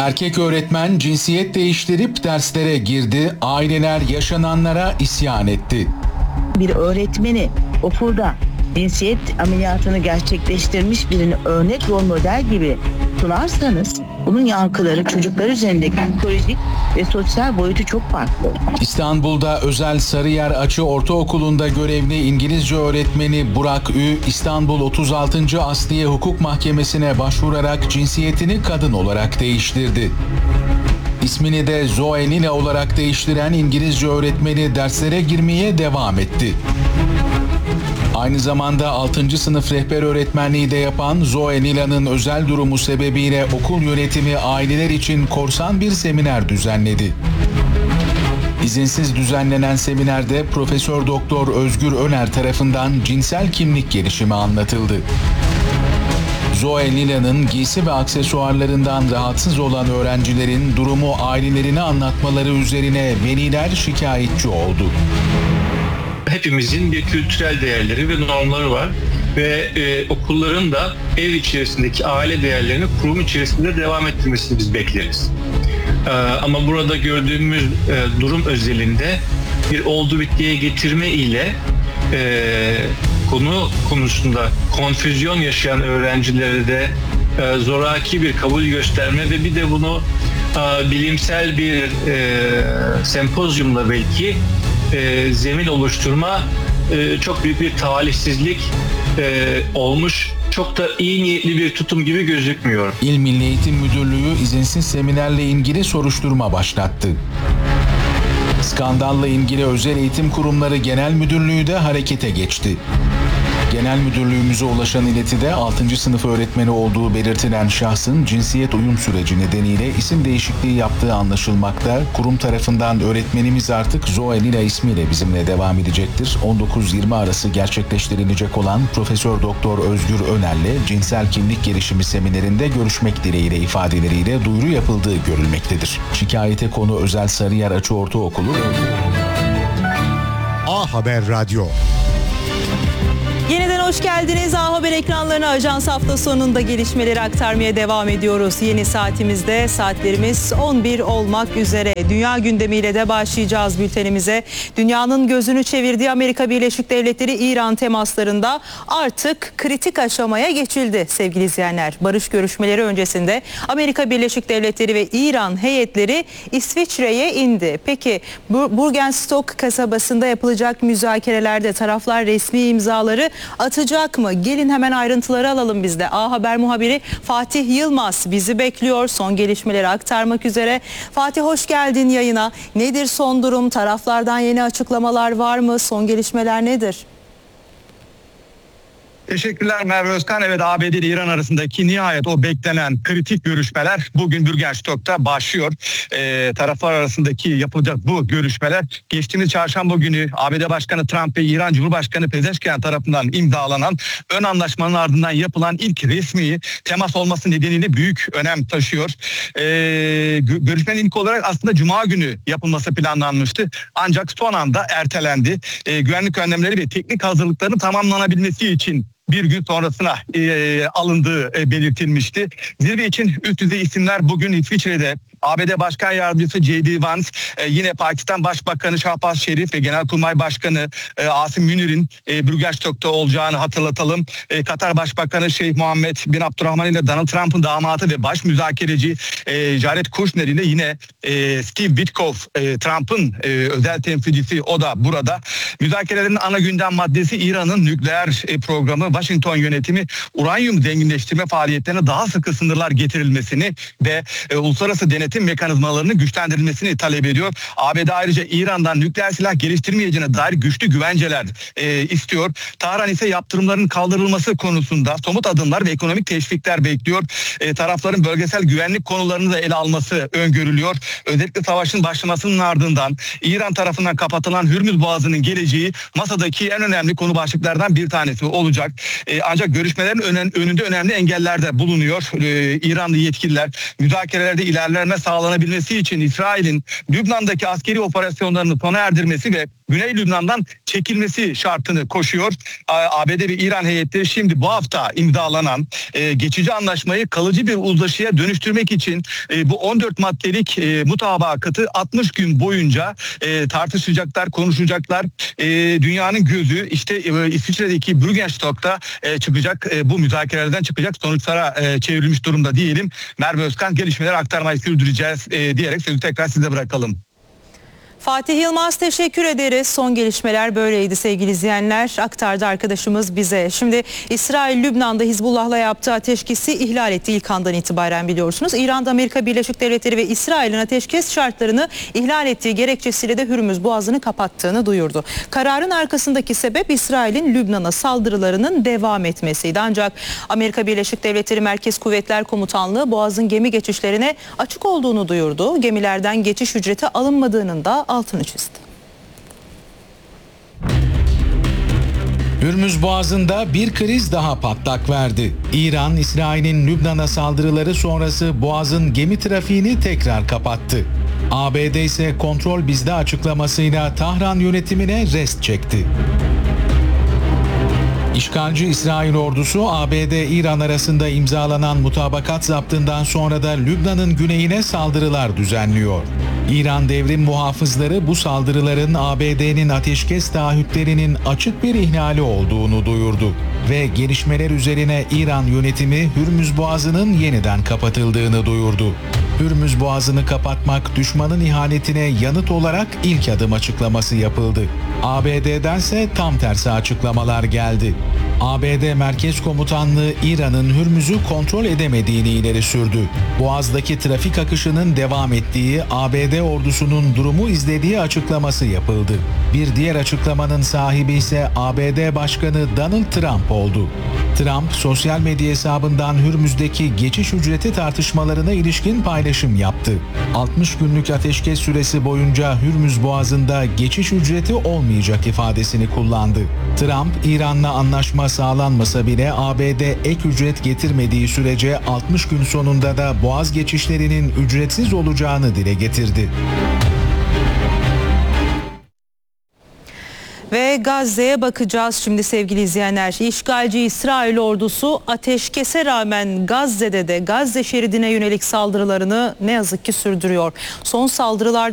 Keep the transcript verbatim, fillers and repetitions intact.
Erkek öğretmen cinsiyet değiştirip derslere girdi, aileler yaşananlara isyan etti. Bir öğretmeni okulda cinsiyet ameliyatını gerçekleştirmiş birini örnek rol model gibi sunarsanız bunun yankıları çocuklar üzerindeki psikolojik ve sosyal boyutu çok farklı. İstanbul'da özel Sarıyer Açı Ortaokulu'nda görevli İngilizce öğretmeni Burak Ü, İstanbul otuz altıncı Asliye Hukuk Mahkemesi'ne başvurarak cinsiyetini kadın olarak değiştirdi. İsmini de Zoe Lila olarak değiştiren İngilizce öğretmeni derslere girmeye devam etti. Aynı zamanda altıncı sınıf rehber öğretmenliği de yapan Zoe Lila'nın özel durumu sebebiyle okul yönetimi aileler için korsan bir seminer düzenledi. İzinsiz düzenlenen seminerde Profesör Doktor Özgür Öner tarafından cinsel kimlik gelişimi anlatıldı. Zoe Lila'nın giysi ve aksesuarlarından rahatsız olan öğrencilerin durumu ailelerine anlatmaları üzerine veliler şikayetçi oldu. Hepimizin bir kültürel değerleri ve normları var ve e, okulların da ev içerisindeki aile değerlerini kurum içerisinde devam ettirmesini biz bekleriz. E, ama burada gördüğümüz e, durum özelinde bir oldu bittiye getirme ile e, konu konusunda konfüzyon yaşayan öğrencilere de e, zoraki bir kabul gösterme ve bir de bunu e, bilimsel bir e, sempozyumla belki E, zemin oluşturma e, çok büyük bir talihsizlik e, olmuş. Çok da iyi niyetli bir tutum gibi gözükmüyor. İl Milli Eğitim Müdürlüğü izinsiz seminerle ilgili soruşturma başlattı. Skandalla ilgili Özel Eğitim Kurumları Genel Müdürlüğü de harekete geçti. Genel müdürlüğümüze ulaşan iletide altıncı sınıf öğretmeni olduğu belirtilen şahsın cinsiyet uyum süreci nedeniyle isim değişikliği yaptığı anlaşılmakta. Kurum tarafından öğretmenimiz artık Zoe Lila ismiyle bizimle devam edecektir. on dokuz yirmi arası gerçekleştirilecek olan Profesör Doktor Özgür Öner'le cinsel kimlik gelişimi seminerinde görüşmek dileğiyle ifadeleriyle duyuru yapıldığı görülmektedir. Şikayete konu Özel Sarıyer Açı Ortaokulu. A Haber Radyo. Yeniden hoş geldiniz. A Haber ekranlarına Ajans hafta sonunda gelişmeleri aktarmaya devam ediyoruz. Yeni saatimizde saatlerimiz on bir olmak üzere. Dünya gündemiyle de başlayacağız bültenimize. Dünyanın gözünü çevirdiği Amerika Birleşik Devletleri İran temaslarında artık kritik aşamaya geçildi sevgili izleyenler. Barış görüşmeleri öncesinde Amerika Birleşik Devletleri ve İran heyetleri İsviçre'ye indi. Peki Burgenstock kasabasında yapılacak müzakerelerde taraflar resmi imzaları atacak mı? Gelin hemen ayrıntıları alalım biz de. A Haber muhabiri Fatih Yılmaz bizi bekliyor. Son gelişmeleri aktarmak üzere. Fatih hoş geldin yayına. Nedir son durum? Taraflardan yeni açıklamalar var mı? Son gelişmeler nedir? Teşekkürler Merve Özkan. Evet, A B D ile İran arasındaki nihayet o beklenen kritik görüşmeler bugün Bürgenstock'ta başlıyor. Ee, taraflar arasındaki yapılacak bu görüşmeler geçtiğimiz çarşamba günü A B D Başkanı Trump ve İran Cumhurbaşkanı Pezeşkian tarafından imzalanan ön anlaşmanın ardından yapılan ilk resmi temas olması nedeniyle büyük önem taşıyor. Ee, görüşmenin ilk olarak aslında Cuma günü yapılması planlanmıştı. Ancak son anda ertelendi. Ee, güvenlik önlemleri ve teknik hazırlıkların tamamlanabilmesi için bir gün sonrasına e, alındığı e, belirtilmişti. Zirve için üst düzey isimler bugün İsviçre'de A B D Başkan Yardımcısı J D Vance, e, yine Pakistan Başbakanı Shahbaz Şerif ve Genelkurmay Başkanı e, Asim Münir'in e, Bürgenstock'ta olacağını hatırlatalım. E, Katar Başbakanı Şeyh Muhammed bin Abdurrahman ile Donald Trump'ın damatı ve baş müzakereci e, Jared Kushner ile yine e, Steve Witkoff, e, Trump'ın e, özel temsilcisi, o da burada. Müzakerelerin ana gündem maddesi İran'ın nükleer e, programı. Washington yönetimi uranyum zenginleştirme faaliyetlerine daha sıkı sınırlar getirilmesini ve e, uluslararası denetim mekanizmalarını güçlendirilmesini talep ediyor. A B D ayrıca İran'dan nükleer silah geliştirmeyeceğine dair güçlü güvenceler e, istiyor. Tahran ise yaptırımların kaldırılması konusunda somut adımlar ve ekonomik teşvikler bekliyor. E, tarafların bölgesel güvenlik konularını da ele alması öngörülüyor. Özellikle savaşın başlamasının ardından İran tarafından kapatılan Hürmüz Boğazı'nın geleceği masadaki en önemli konu başlıklardan bir tanesi olacak. E, ancak görüşmelerin önen, önünde önemli engeller de bulunuyor. E, İranlı yetkililer müzakerelerde ilerleme sağlanabilmesi için İsrail'in Lübnan'daki askeri operasyonlarını sona erdirmesi ve Güney Lübnan'dan çekilmesi şartını koşuyor. A B D ve İran heyetleri şimdi bu hafta imzalanan e, geçici anlaşmayı kalıcı bir uzlaşıya dönüştürmek için e, bu on dört maddelik e, mutabakatı altmış gün boyunca e, tartışacaklar, konuşacaklar. E, dünyanın gözü işte e, İsviçre'deki Bürgenstock'ta e, çıkacak, e, bu müzakerelerden çıkacak sonuçlara e, çevrilmiş durumda diyelim. Merve Özkan, gelişmeleri aktarmayı sürdüreceğiz e, diyerek sözü tekrar size bırakalım. Fatih Yılmaz, teşekkür ederiz. Son gelişmeler böyleydi sevgili izleyenler. Aktardı arkadaşımız bize. Şimdi İsrail Lübnan'da Hizbullah'la yaptığı ateşkesi ihlal etti ilk andan itibaren, biliyorsunuz. İran'da Amerika Birleşik Devletleri ve İsrail'in ateşkes şartlarını ihlal ettiği gerekçesiyle de Hürmüz Boğazı'nı kapattığını duyurdu. Kararın arkasındaki sebep İsrail'in Lübnan'a saldırılarının devam etmesiydi. Ancak Amerika Birleşik Devletleri Merkez Kuvvetler Komutanlığı Boğaz'ın gemi geçişlerine açık olduğunu duyurdu. Gemilerden geçiş ücreti alınmadığının da altını çizdi. Hürmüz Boğazı'nda bir kriz daha patlak verdi. İran, İsrail'in Lübnan'a saldırıları sonrası Boğaz'ın gemi trafiğini tekrar kapattı. A B D ise kontrol bizde açıklamasıyla Tahran yönetimine rest çekti. İşgalci İsrail ordusu A B D-İran arasında imzalanan mutabakat zaptından sonra da Lübnan'ın güneyine saldırılar düzenliyor. İran devrim muhafızları bu saldırıların A B D'nin ateşkes taahhütlerinin açık bir ihlali olduğunu duyurdu ve gelişmeler üzerine İran yönetimi Hürmüz Boğazı'nın yeniden kapatıldığını duyurdu. Hürmüz Boğazı'nı kapatmak düşmanın ihanetine yanıt olarak ilk adım açıklaması yapıldı. A B D'dense tam tersi açıklamalar geldi. A B D Merkez Komutanlığı İran'ın Hürmüz'ü kontrol edemediğini ileri sürdü. Boğaz'daki trafik akışının devam ettiği, A B D ordusunun durumu izlediği açıklaması yapıldı. Bir diğer açıklamanın sahibi ise A B D Başkanı Donald Trump oldu. Trump, sosyal medya hesabından Hürmüz'deki geçiş ücreti tartışmalarına ilişkin paylaşım yaptı. altmış günlük ateşkes süresi boyunca Hürmüz Boğazı'nda geçiş ücreti olmayacak ifadesini kullandı. Trump, İran'la anlaşma sağlanmasa bile A B D ek ücret getirmediği sürece altmış gün sonunda da boğaz geçişlerinin ücretsiz olacağını dile getirdi. Ve Gazze'ye bakacağız şimdi sevgili izleyenler. İşgalci İsrail ordusu ateşkese rağmen Gazze'de de Gazze şeridine yönelik saldırılarını ne yazık ki sürdürüyor. Son saldırılar